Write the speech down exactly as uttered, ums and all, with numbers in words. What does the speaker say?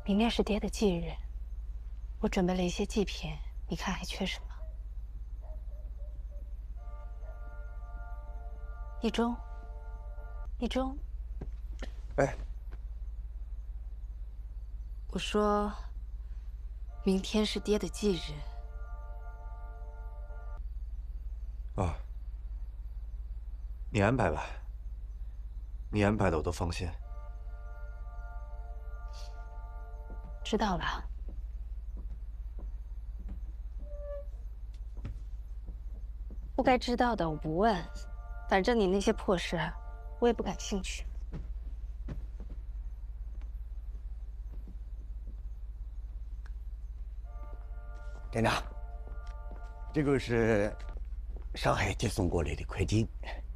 明天是爹的忌日，我准备了一些祭品，你看还缺什么？一中，一中， 哎， 我说，明天是爹的忌日。 啊，你安排吧，你安排的我都放心。 知道了。不该知道的我不问，反正你那些破事，我也不感兴趣。 店长，这个是上海寄送过来的快递，